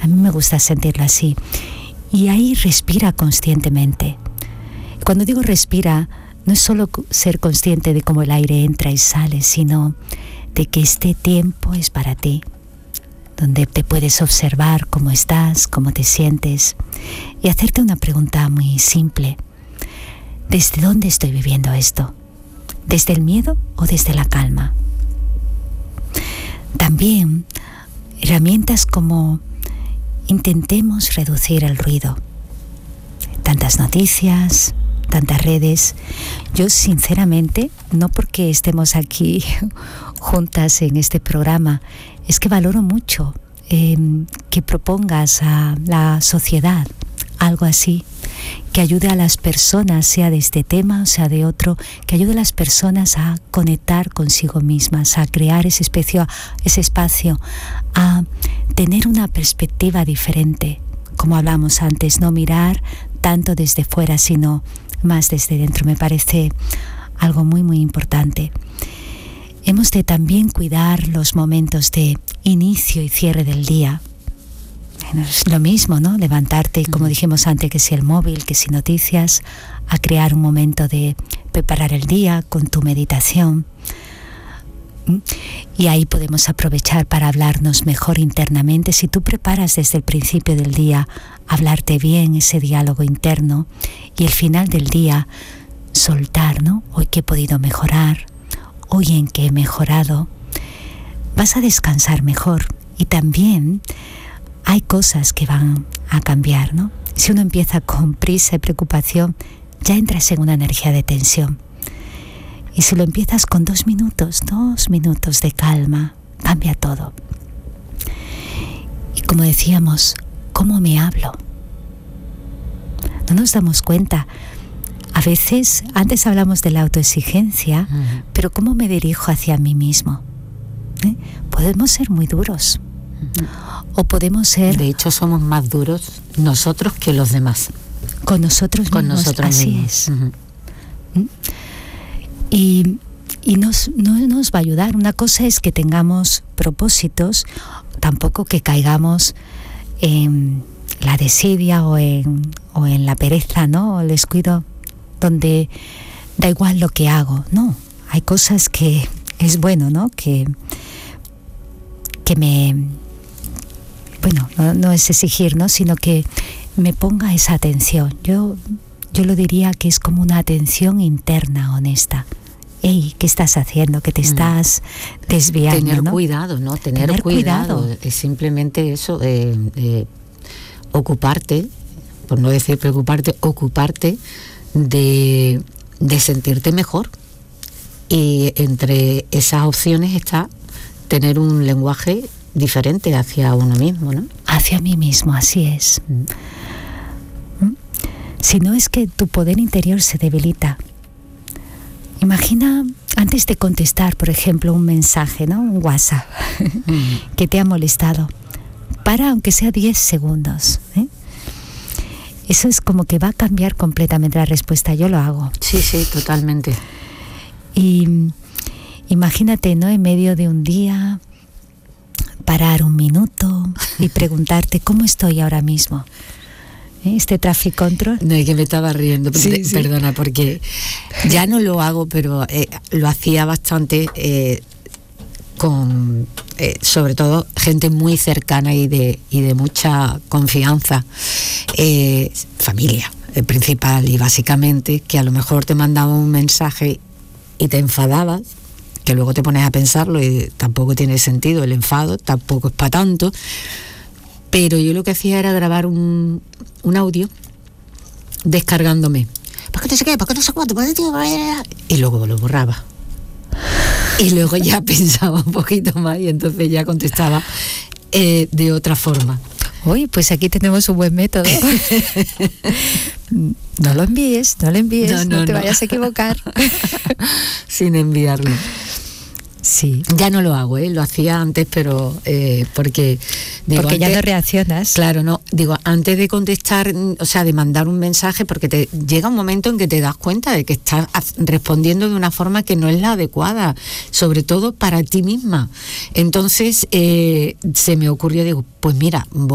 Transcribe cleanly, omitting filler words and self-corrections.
A mí me gusta sentirlo así. Y ahí respira conscientemente. Cuando digo respira, no es solo ser consciente de cómo el aire entra y sale, sino de que este tiempo es para ti, donde te puedes observar cómo estás, cómo te sientes, y hacerte una pregunta muy simple. ¿Desde dónde estoy viviendo esto? ¿Desde el miedo o desde la calma? También herramientas como intentemos reducir el ruido. Tantas noticias, tantas redes. Yo sinceramente, no porque estemos aquí juntas en este programa, es que valoro mucho que propongas a la sociedad algo así, que ayude a las personas, sea de este tema o sea de otro, que ayude a las personas a conectar consigo mismas, a crear ese espacio, a tener una perspectiva diferente, como hablamos antes, no mirar tanto desde fuera, sino más desde dentro. Me parece algo muy, muy importante. Hemos de también cuidar los momentos de inicio y cierre del día. Es lo mismo, ¿no? Levantarte, como dijimos antes, que si el móvil, que si noticias, a crear un momento de preparar el día con tu meditación. Y ahí podemos aprovechar para hablarnos mejor internamente. Si tú preparas desde el principio del día hablarte bien, ese diálogo interno, y el final del día soltar, ¿no? Hoy qué he podido mejorar, hoy en qué he mejorado, vas a descansar mejor. Y también hay cosas que van a cambiar, ¿no? Si uno empieza con prisa y preocupación, ya entras en una energía de tensión. Y si lo empiezas con 2 minutos de calma, cambia todo. Y como decíamos, ¿cómo me hablo? No nos damos cuenta. A veces, antes hablamos de la autoexigencia, pero ¿cómo me dirijo hacia mí mismo? Podemos ser muy duros. O podemos ser... De hecho, somos más duros nosotros que los demás. Con nosotros mismos, así mismos. Es. Y no nos va a ayudar. Una cosa es que tengamos propósitos, tampoco que caigamos en la desidia o en la pereza, ¿no? O el descuido, donde da igual lo que hago. No, hay cosas que es bueno, ¿no? Que me... Bueno, no es exigir, ¿no? Sino que me ponga esa atención. Yo lo diría que es como una atención interna, honesta. Hey, ¿qué estás haciendo? Que te estás desviando, Tener ¿no? cuidado, ¿no? Tener cuidado. Es simplemente eso, ocuparte, por no decir preocuparte, ocuparte de sentirte mejor. Y entre esas opciones está tener un lenguaje diferente hacia uno mismo, ¿no? Hacia mí mismo, así es. Si no, es que tu poder interior se debilita. Imagina, antes de contestar, por ejemplo, un mensaje, ¿no? Un WhatsApp que te ha molestado. Para, aunque sea 10 segundos. Eso es como que va a cambiar completamente la respuesta. Yo lo hago. Sí, totalmente. Y imagínate, ¿no? En medio de un día, parar un minuto y preguntarte cómo estoy ahora mismo. Este traffic control. No, es que me estaba riendo, sí. Perdona, porque ya no lo hago, pero lo hacía bastante con, sobre todo, gente muy cercana y de mucha confianza, familia principal y básicamente, que a lo mejor te mandaba un mensaje y te enfadabas, que luego te pones a pensarlo y tampoco tiene sentido, el enfado tampoco es para tanto, pero yo lo que hacía era grabar un audio descargándome. ¿Por qué no sé qué? ¿Por qué no sé cuánto? Y luego lo borraba. Y luego ya pensaba un poquito más y entonces ya contestaba de otra forma. Uy, pues aquí tenemos un buen método. No lo envíes, no te vayas a equivocar. Sin enviarlo. Sí. Ya no lo hago, lo hacía antes, pero porque antes, ya no reaccionas. Claro, no, digo, antes de contestar, o sea, de mandar un mensaje, porque te llega un momento en que te das cuenta de que estás respondiendo de una forma que no es la adecuada, sobre todo para ti misma. Entonces se me ocurrió, digo, pues mira,